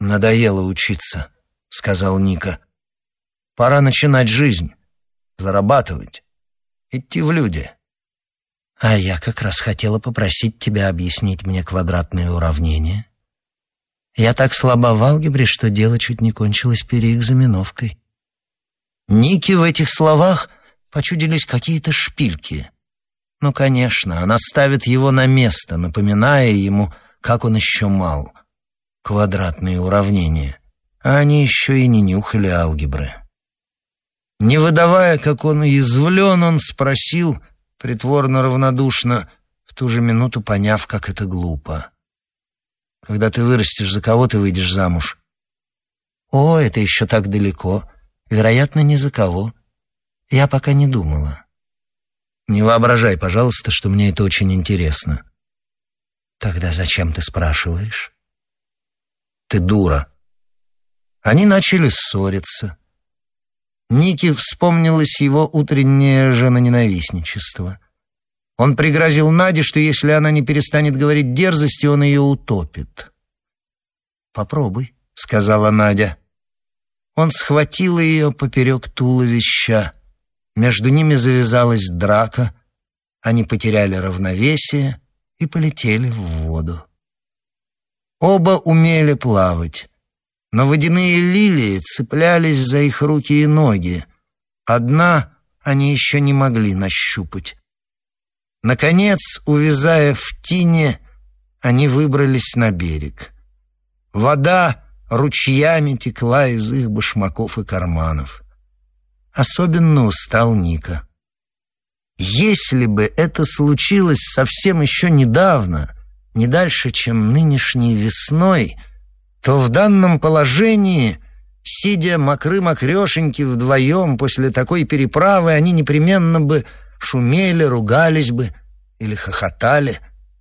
«Надоело учиться», — сказал Ника. «Пора начинать жизнь, зарабатывать, идти в люди». «А я как раз хотела попросить тебя объяснить мне квадратные уравнения. Я так слаба в алгебре, что дело чуть не кончилось переэкзаменовкой». Нике в этих словах почудились какие-то шпильки. Ну, конечно, она ставит его на место, напоминая ему, как он еще мал. Квадратные уравнения. А они еще и не нюхали алгебры. Не выдавая, как он уязвлен, он спросил, притворно равнодушно, в ту же минуту поняв, как это глупо. «Когда ты вырастешь, за кого ты выйдешь замуж?» «О, это еще так далеко. Вероятно, ни за кого. Я пока не думала». «Не воображай, пожалуйста, что мне это очень интересно». «Тогда зачем ты спрашиваешь?» «Ты дура». Они начали ссориться. Нике вспомнилось его утреннее женоненавистничество. Он пригрозил Наде, что если она не перестанет говорить дерзости, он ее утопит. «Попробуй», — сказала Надя. Он схватил ее поперек туловища. Между ними завязалась драка. Они потеряли равновесие и полетели в воду. Оба умели плавать, но водяные лилии цеплялись за их руки и ноги. Одна они еще не могли нащупать. Наконец, увязая в тине, они выбрались на берег. Вода ручьями текла из их башмаков и карманов. Особенно устал Ника. Если бы это случилось совсем еще недавно, не дальше, чем нынешней весной, то в данном положении, сидя мокры-мокрешеньки вдвоем после такой переправы, они непременно бы шумели, ругались бы или хохотали.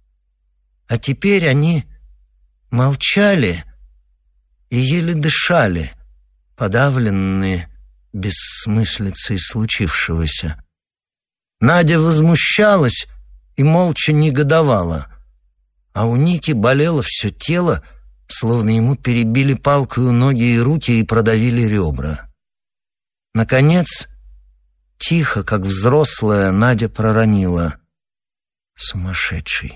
А теперь они молчали и еле дышали, подавленные бессмыслицей случившегося. Надя возмущалась и молча негодовала, а у Ники болело все тело, словно ему перебили палкою ноги и руки и продавили ребра. Наконец, тихо, как взрослая, Надя проронила: «Сумасшедший».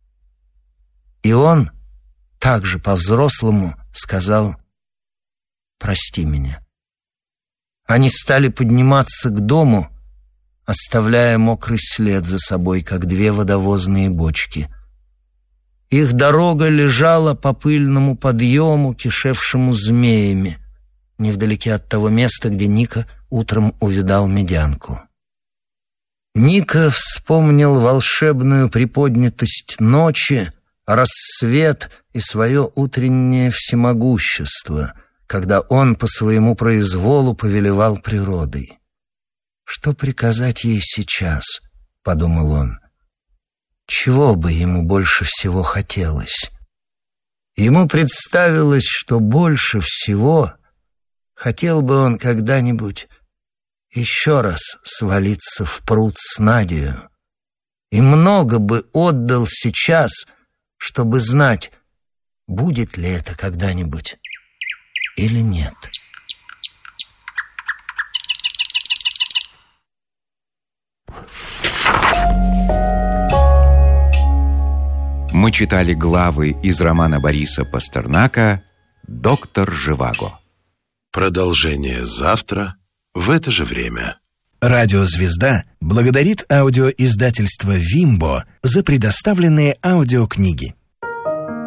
И он также по-взрослому сказал: «Прости меня». Они стали подниматься к дому, оставляя мокрый след за собой, как две водовозные бочки. Их дорога лежала по пыльному подъему, кишевшему змеями, невдалеке от того места, где Ника утром увидал медянку. Ника вспомнил волшебную приподнятость ночи, рассвет и свое утреннее всемогущество, когда он по своему произволу повелевал природой. «Что приказать ей сейчас?» — подумал он. Чего бы ему больше всего хотелось? Ему представилось, что больше всего хотел бы он когда-нибудь еще раз свалиться в пруд с Надею, и много бы отдал сейчас, чтобы знать, будет ли это когда-нибудь или нет. Мы читали главы из романа Бориса Пастернака «Доктор Живаго». Продолжение завтра в это же время. Радиозвезда благодарит аудиоиздательство «Вимбо» за предоставленные аудиокниги.